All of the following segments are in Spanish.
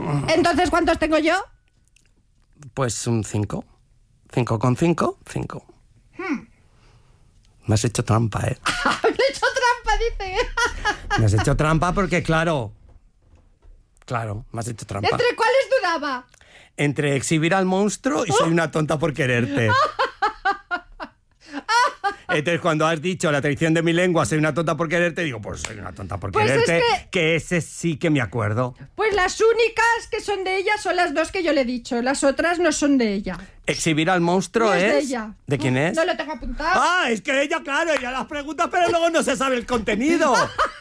Entonces, ¿cuántos tengo yo? Pues un 5. 5 con 5, 5. Me has hecho trampa, ¿eh? Me he hecho trampa, dice. Me has hecho trampa porque, claro, me has hecho trampa. ¿Entre cuáles dudaba? Entre exhibir al monstruo y soy una tonta por quererte. Entonces, cuando has dicho la traición de mi lengua, soy una tonta por quererte, digo, pues soy una tonta por quererte, que ese sí que me acuerdo. Pues las únicas que son de ella son las 2 que yo le he dicho. Las otras no son de ella. ¿Exhibir al monstruo No es es? de ella. ¿De quién es? No lo tengo apuntado. Ah, es que ella, claro, ella las preguntas, pero luego no se sabe el contenido.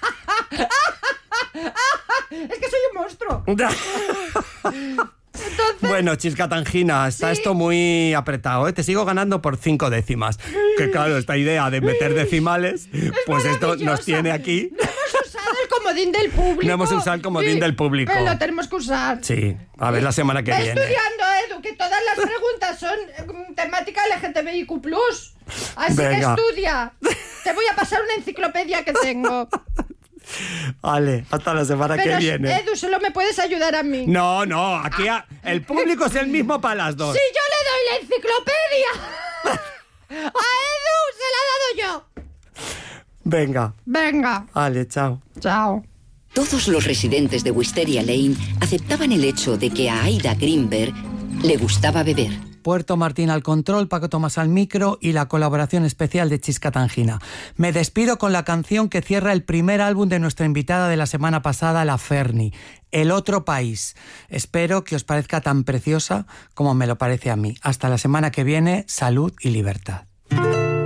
Es que soy un monstruo. Entonces, Bueno, Chisca Tangina, está esto muy apretado, ¿eh? Te sigo ganando por 5 décimas. Que claro, esta idea de meter decimales, pues esto nos tiene aquí. No hemos usado el comodín del público. No hemos usado el comodín del público. Pero lo tenemos que usar. Sí, a ver la semana que viene. Estudiando, Edu, que todas las preguntas son temática LGTBIQ+. Así Venga. que estudia. Te voy a pasar una enciclopedia que tengo. Vale, hasta la semana que viene. Edu, solo me puedes ayudar a mí. No, aquí el público es el mismo para las dos. Si yo le doy la enciclopedia a Edu, se la he dado yo. Venga. Venga. Vale, chao. Chao. Todos los residentes de Wisteria Lane aceptaban el hecho de que a Aida Greenberg le gustaba beber. Puerto Martín al control, Paco Tomás al micro y la colaboración especial de Chisca Tangina. Me despido con la canción que cierra el primer álbum de nuestra invitada de la semana pasada, La Ferni, El Otro País. Espero que os parezca tan preciosa como me lo parece a mí. Hasta la semana que viene, salud y libertad.